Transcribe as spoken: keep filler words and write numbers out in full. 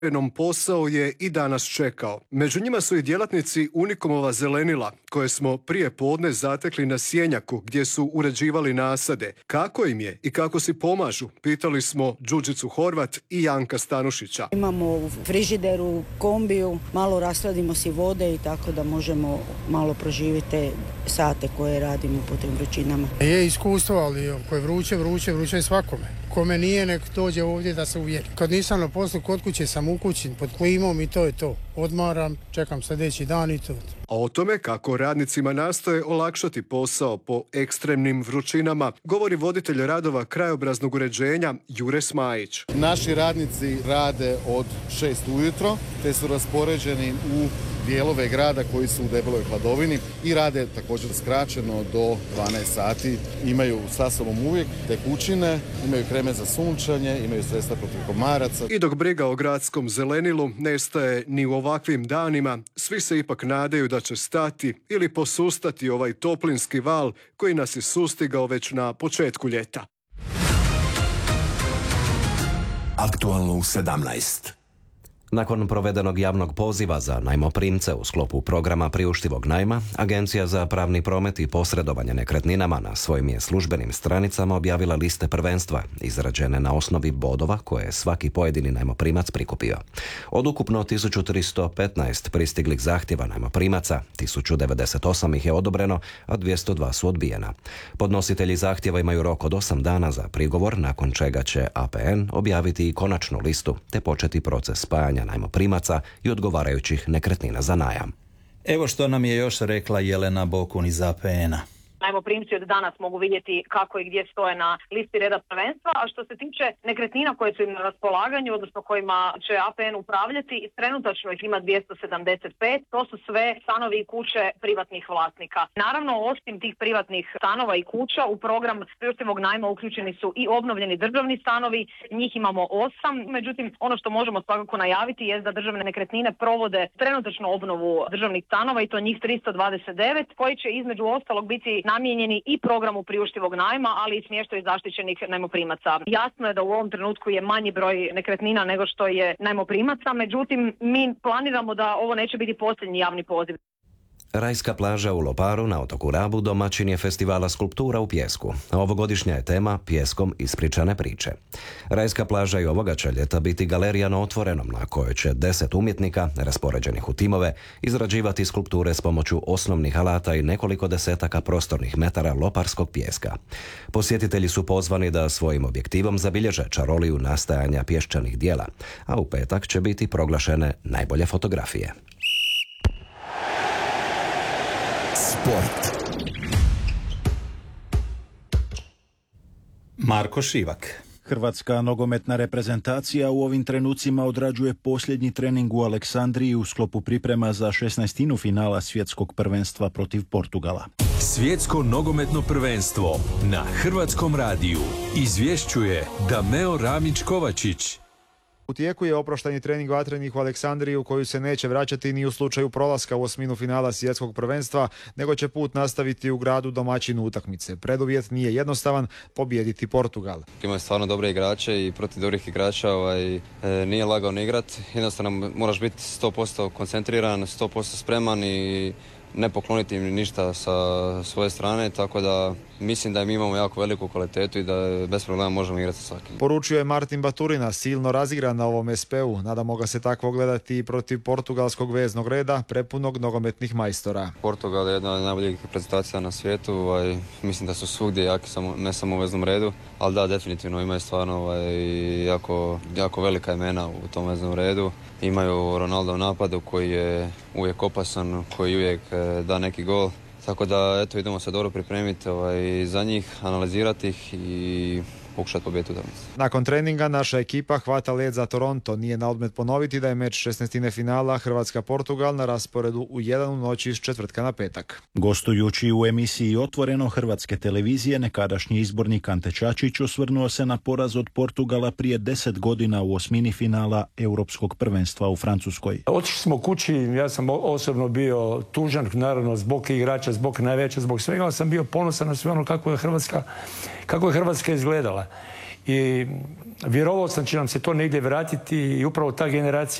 Posao je i danas čekao. Među njima su i djelatnici Unikomova zelenila, koje smo prije podne zatekli na Sjenjaku, gdje su uređivali nasade. Kako im je i kako si pomažu, pitali smo Đurđicu Horvat i Janka Stanušića. Imamo u frižideru, kombiju, malo rasladimo si vode i tako da možemo malo proživjeti te sate koje radimo po tim vrućinama. Je iskustvo, ali ako je vruće, vruće, vruće je svakome. Kome nije, nek dođe ovdje da se uvjeri. Kad nisam na poslu kod kuće, sam u kući pod klimom i to je to. Odmaram, čekam sljedeći dan i to. A o tome kako radnicima nastoje olakšati posao po ekstremnim vrućinama, govori voditelj radova krajobraznog uređenja Jure Smajić. Naši radnici rade od šest ujutro, te su raspoređeni u dijelove grada koji su u debeloj hladovini i rade također skraćeno do dvanaest sati. Imaju sa sobom uvijek tekućine, imaju kreme za sunčanje, imaju sredstva protiv komaraca. I dok briga o gradskom zelenilu nestaje ni u ovakvim danima, svi se ipak nadaju da će stati ili posustati ovaj toplinski val koji nas je sustigao već na početku ljeta. Aktualno u sedamnaest. Nakon provedenog javnog poziva za najmoprimce u sklopu programa priuštivog najma, Agencija za pravni promet i posredovanje nekretninama na svojim je službenim stranicama objavila liste prvenstva, izrađene na osnovi bodova koje je svaki pojedini najmoprimac prikupio. Od ukupno tisuću tristo petnaest pristiglih zahtjeva najmoprimaca, tisuću devedeset osam ih je odobreno, a dvjesto dva su odbijena. Podnositelji zahtjeva imaju rok od osam dana za prigovor, nakon čega će A P N objaviti i konačnu listu, te početi proces spajanja najmoprimaca i odgovarajućih nekretnina za najam. Evo što nam je još rekla Jelena Bokun iz A P N-a. Najmoprimci od danas mogu vidjeti kako i gdje stoje na listi reda prvenstva, a što se tiče nekretnina koje su im na raspolaganju, odnosno kojima će A P N upravljati, trenutačno ih ima dvjesto sedamdeset pet, to su sve stanovi i kuće privatnih vlasnika. Naravno, osim tih privatnih stanova i kuća, u program priuštivog najma uključeni su i obnovljeni državni stanovi, njih imamo osam, međutim, ono što možemo svakako najaviti je da državne nekretnine provode trenutačno obnovu državnih stanova i to njih tristo dvadeset devet, koji će između ostalog biti namijenjeni i programu priuštivog najma, ali i smještaju zaštićenih najmoprimaca. Jasno je da u ovom trenutku je manji broj nekretnina nego što je najmoprimaca, međutim mi planiramo da ovo neće biti posljednji javni poziv. Rajska plaža u Loparu na otoku Rabu domaćin je festivala skulptura u pijesku. Ovogodišnja je tema Pijeskom ispričane priče. Rajska plaža i ovoga će ljeta biti galerija na otvorenom, na kojoj će deset umjetnika, raspoređenih u timove, izrađivati skulpture s pomoću osnovnih alata i nekoliko desetaka prostornih metara loparskog pijeska. Posjetitelji su pozvani da svojim objektivom zabilježe čaroliju nastajanja pješčanih dijela, a u petak će biti proglašene najbolje fotografije. Sport. Marko Šivak. Hrvatska nogometna reprezentacija u ovim trenucima odrađuje posljednji trening u Aleksandriji u sklopu priprema za šesnaestinu finala svjetskog prvenstva protiv Portugala. Svjetsko nogometno prvenstvo na Hrvatskom radiju izvješćuje Dameo Ramić-Kovačić. U tijeku je oprošteni trening vatrenih u Aleksandriji u koju se neće vraćati ni u slučaju prolaska u osminu finala svjetskog prvenstva, nego će put nastaviti u gradu domaćinu utakmice. Preduvjet nije jednostavan, pobijediti Portugal. Imaju stvarno dobre igrače i protiv dobrih igrača ovaj, e, nije lagano igrat. Jednostavno moraš biti sto posto koncentriran, sto posto spreman i ne pokloniti im ništa sa svoje strane, tako da mislim da mi imamo jako veliku kvalitetu i da bez problema možemo igrati sa svakim. Poručio je Martin Baturina, silno razigran na ovom S P U. Nadamo ga se takvo gledati i protiv portugalskog veznog reda, prepunog nogometnih majstora. Portugal je jedna od najboljih reprezentacija na svijetu. Ovaj, mislim da su svugdje jaki, samo, ne samo u veznom redu, ali da, definitivno imaju stvarno ovaj, jako, jako velika imena u tom veznom redu. Imaju Ronaldo u napadu koji je uvijek opasan, koji uvijek da neki gol. Tako da, eto, idemo se dobro pripremiti ovaj, za njih, analizirati ih i pokušati pobijediti utakmicu. Nakon treninga naša ekipa hvata led za Toronto. Nije na odmet ponoviti da je meč šesnaestine finala Hrvatska-Portugal na rasporedu u jedan u noći iz četvrtka na petak. Gostujući u emisiji Otvoreno Hrvatske televizije, nekadašnji izbornik Ante Čačić osvrnuo se na poraz od Portugala prije deset godina u osmini finala Europskog prvenstva u Francuskoj. Otišli smo kući, ja sam osobno bio tužan, naravno zbog igrača, zbog najveća, zbog svega, ali sam bio ponosan na sve ono kako je Hrvatska, kako je Hrvatska izgledala. i vjerovao sam će nam se to negdje vratiti i upravo ta generacija